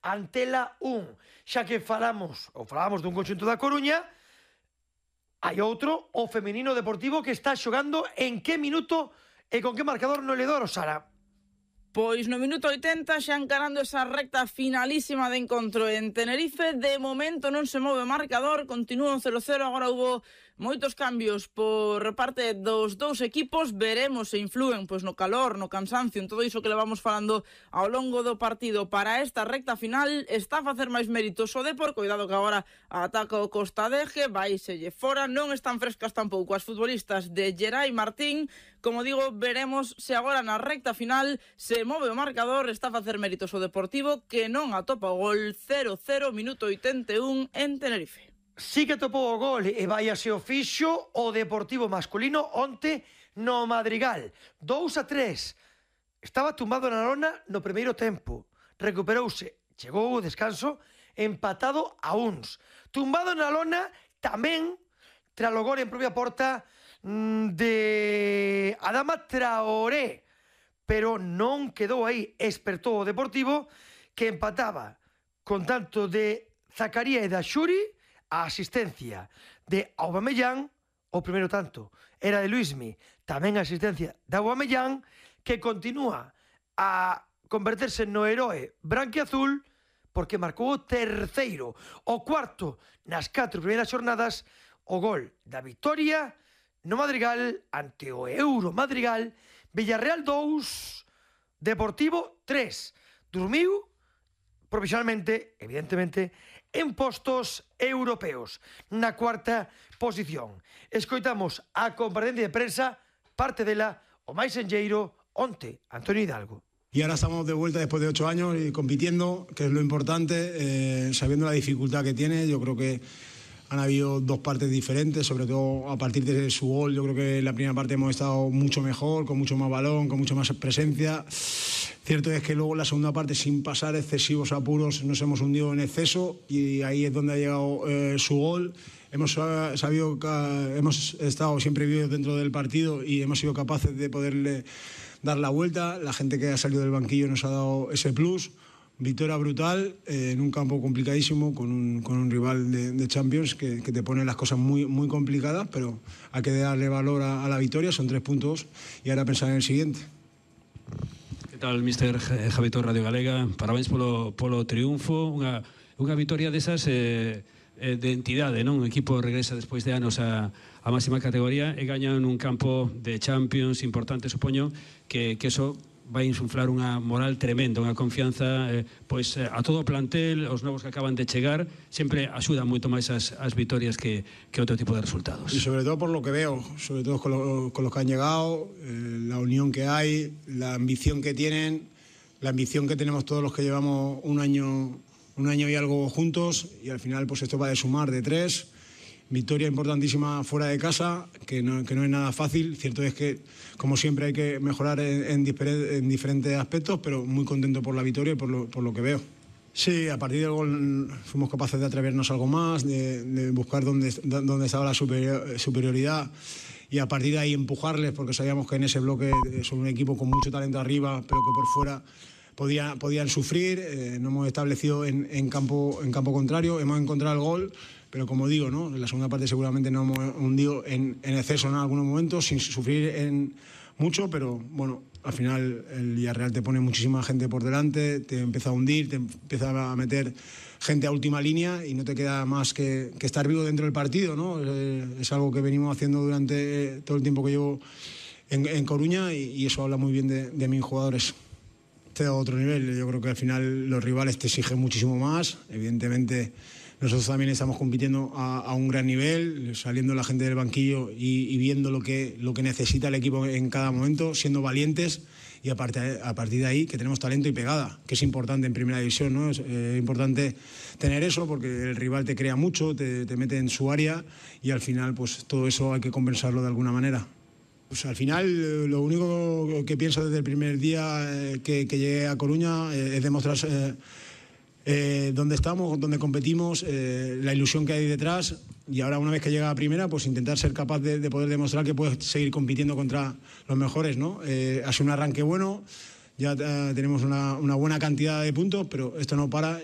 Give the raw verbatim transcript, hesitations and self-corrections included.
Antela un. Xa que falamos, ou falamos dun conxunto da Coruña, hai outro, o femenino Deportivo, que está xogando en que minuto e con que marcador no Ledoro, Sara? Pois no minuto oitenta, xa encarando esa recta finalísima de encontro en Tenerife. De momento non se move o marcador, continúa cero cero. Agora hubo moitos cambios por parte dos dous equipos. Veremos se influen pois no calor, no cansancio, en todo iso que le vamos falando ao longo do partido. Para esta recta final está a facer máis méritos o Depor. Cuidado que agora ataca o Costa Deje, vai selle fora. Non están frescas tampouco as futbolistas de Geray Martín. Como digo, veremos se agora na recta final se move o marcador. Está a facer méritos o Deportivo, que non atopa o gol. Cero cero, minuto oitenta e un en Tenerife. Sí que topou o gol e vai a se o fixo o Deportivo masculino onte no Madrigal. dous a tres. Estaba tumbado na lona no primeiro tempo. Recuperouse, chegou o descanso empatado a uns. Tumbado na lona tamén tras o gol en propia porta de Adama Traoré. Pero non quedou aí. Espertou o Deportivo, que empataba con tanto de Zacaría e da Xuri. A asistencia de Aubameyang, o primeiro tanto era de Luismi, tamén a asistencia de Aubameyang, que continúa a converterse no heroe branquiazul porque marcou o terceiro, o cuarto nas catro primeiras xornadas, o gol da victoria no Madrigal ante o Euro Madrigal. Villarreal dous, Deportivo tres. Dormiu provisionalmente, evidentemente, en postos europeos, na cuarta posición. Escoitamos a comparecencia de prensa, parte dela, o máis enlleiro, onte, Antonio Hidalgo. Y ahora estamos de vuelta después de ocho años y compitiendo, que es lo importante, eh, sabiendo la dificultad que tiene. Yo creo que han habido dos partes diferentes, sobre todo a partir de su gol. Yo creo que en la primera parte hemos estado mucho mejor, con mucho más balón, con mucho más presencia. Cierto es que luego en la segunda parte, sin pasar excesivos apuros, nos hemos hundido en exceso y ahí es donde ha llegado eh, su gol. Hemos sabido que hemos estado siempre vivos dentro del partido y hemos sido capaces de poderle dar la vuelta. La gente que ha salido del banquillo nos ha dado ese plus. Victoria brutal eh, en un campo complicadísimo con un, con un rival de, de Champions que, que te pone las cosas muy, muy complicadas, pero hay que darle valor a, a la victoria, son tres puntos y ahora pensar en el siguiente. Que tal, mister Javi Torra, Radio Galega? Parabéns polo, polo triunfo, unha, unha vitoria desas eh, eh, de entidade, non? Un equipo regresa despois de anos a, a máxima categoría e gaña nun campo de Champions importante, supoño, que, que eso vai insuflar unha moral tremenda, unha confianza eh, pois a todo o plantel, os novos que acaban de chegar, sempre axudan moito máis as, as vitorias que, que outro tipo de resultados. Y sobre todo por lo que veo, sobre todo con, lo, con los que han llegado, eh, la unión que hay, la ambición que tienen, la ambición que tenemos todos los que llevamos un año, un año y algo juntos, y al final pues esto va de sumar de tres. Victoria importantísima fuera de casa, que no, que no es nada fácil. Cierto es que, como siempre, hay que mejorar en, en, diferentes, en diferentes aspectos, pero muy contento por la victoria y por lo, por lo que veo. Sí, a partir del gol fuimos capaces de atrevernos algo más, de, de buscar dónde, dónde estaba la superior, superioridad y a partir de ahí empujarles, porque sabíamos que en ese bloque son un equipo con mucho talento arriba, pero que por fuera podía, podían sufrir. Eh, nos hemos establecido en, en, campo, en campo contrario, hemos encontrado el gol. Pero como digo, ¿no? En la segunda parte seguramente nos hemos hundido en, en exceso en algunos momentos, sin sufrir en mucho, pero bueno, al final el Villarreal te pone muchísima gente por delante, te empieza a hundir, te empieza a meter gente a última línea y no te queda más que, que estar vivo dentro del partido, ¿no? Es, es algo que venimos haciendo durante todo el tiempo que llevo en, en Coruña y, y eso habla muy bien de, de mis jugadores. Este es otro nivel, yo creo que al final los rivales te exigen muchísimo más, evidentemente. Nosotros también estamos compitiendo a, a un gran nivel, saliendo la gente del banquillo y, y viendo lo que, lo que necesita el equipo en cada momento, siendo valientes y a partir, a partir de ahí que tenemos talento y pegada, que es importante en primera división, ¿no? Es eh, importante tener eso porque el rival te crea mucho, te, te mete en su área y al final pues todo eso hay que compensarlo de alguna manera. Pues al final lo único que pienso desde el primer día eh, que, que llegué a Coruña eh, es demostrar... Eh, Eh, dónde estamos, dónde competimos, eh, la ilusión que hay detrás y ahora una vez que llega a primera pues intentar ser capaz de, de poder demostrar que puedes seguir compitiendo contra los mejores, ¿no? Eh, ha sido un arranque bueno, ya eh, tenemos una, una buena cantidad de puntos, pero esto no para.